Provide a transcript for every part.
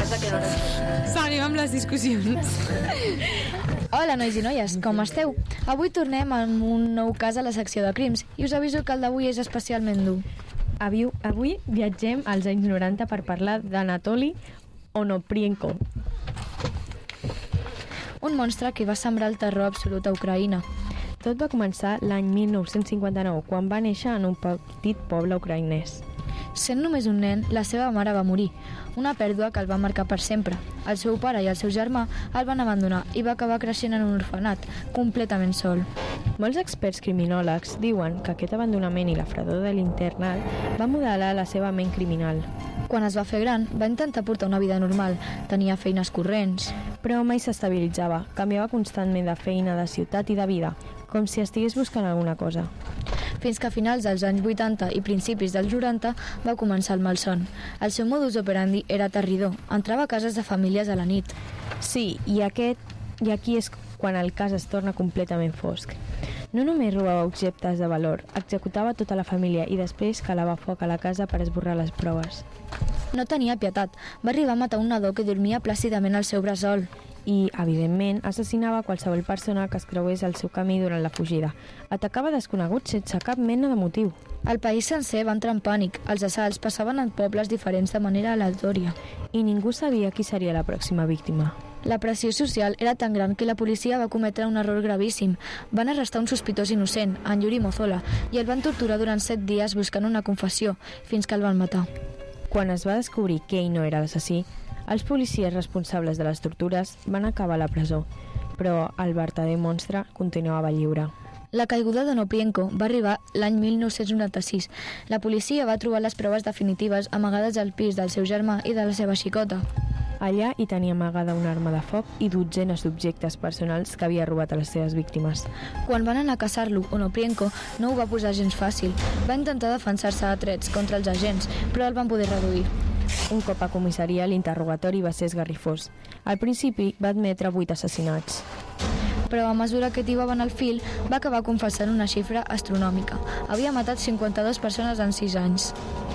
Seguim amb les discussions. Hola, nois i noies, com esteu? Avui tornem amb un nou cas a la secció de crims i us aviso que el d'avui és especialment dur. Avui viatgem als anys 90 per parlar d'Anatoli Onoprienko. Un monstre que va sembrar el terror absolut a Ucraïna. Tot va començar l'any 1959, quan va néixer en un petit poble ucraïnès. Sent només un nen, la seva mare va morir, una pèrdua que el va marcar per sempre. El seu pare i el seu germà el van abandonar i va acabar creixent en un orfenat, completament sol. Molts experts criminòlegs diuen que aquest abandonament i la fredor de l'internat va modelar la seva ment criminal. Quan es va fer gran, va intentar portar una vida normal, tenia feines corrents. Però mai s'estabilitzava, canviava constantment de feina, de ciutat i de vida, com si estigués buscant alguna cosa. Fins que a finals dels anys 80 i principis dels 90 va començar el malson. El seu modus operandi era aterridor, entrava a cases de famílies a la nit. Sí, i aquí és quan el cas es torna completament fosc. No només robava objectes de valor, executava tota la família i després calava foc a la casa per esborrar les proves. No tenia pietat, va arribar a matar un nadó que dormia plàcidament al seu bressol. I, evidentment, assassinava qualsevol persona que es creués el seu camí durant la fugida. Atacava desconeguts sense cap mena de motiu. El país sencer va entrar en pànic. Els assalts passaven en pobles diferents de manera aleatòria. I ningú sabia qui seria la pròxima víctima. La pressió social era tan gran que la policia va cometre un error gravíssim. Van arrestar un sospitós innocent, en Yuri Mozola, i el van torturar durant 7 dies buscant una confessió, fins que el van matar. Quan es va descobrir que ell no era l'assassí, els policies responsables de les tortures van acabar a la presó, però el vertader monstre continuava lliure. La caiguda d'Onoprienko va arribar l'any 1996. La policia va trobar les proves definitives amagades al pis del seu germà i de la seva xicota. Allà hi tenia amagada una arma de foc i dotzenes d'objectes personals que havia robat a les seves víctimes. Quan van anar a caçar-lo, Onoprienko no ho va posar gens fàcil. Va intentar defensar-se a trets contra els agents, però el van poder reduir. Un cop a comissaria, l'interrogatori va ser esgarrifós. Al principi va admetre 8 assassinats. Però a mesura que tibaven el fil, va acabar confessant una xifra astronòmica. Havia matat 52 persones en 6 anys.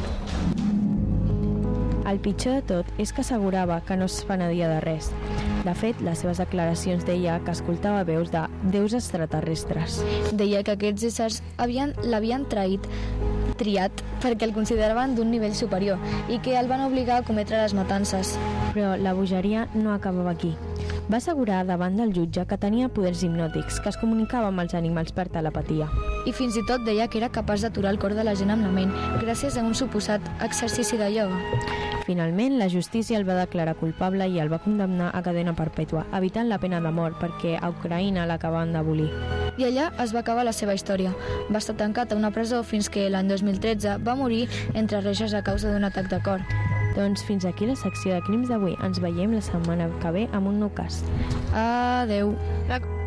El pitjor de tot és que assegurava que no es penedia de res. De fet, les seves declaracions deia que escoltava veus de déus extraterrestres. Deia que aquests éssers l'havien triat perquè el consideraven d'un nivell superior i que el van obligar a cometre les matances. Però la bogeria no acabava aquí. Va assegurar davant del jutge que tenia poders hipnòtics, que es comunicava amb els animals per telepatia. I fins i tot deia que era capaç d'aturar el cor de la gent amb la ment, gràcies a un suposat exercici de ioga. Finalment, la justícia el va declarar culpable i el va condemnar a cadena perpètua, evitant la pena de mort perquè a Ucraïna l'acabaven d'abolir. I allà es va acabar la seva història. Va estar tancat a una presó fins que l'any 2013 va morir entre reixes a causa d'un atac de cor. Doncs fins aquí la secció de crims d'avui. Ens veiem la setmana que ve amb un nou cas. Adeu.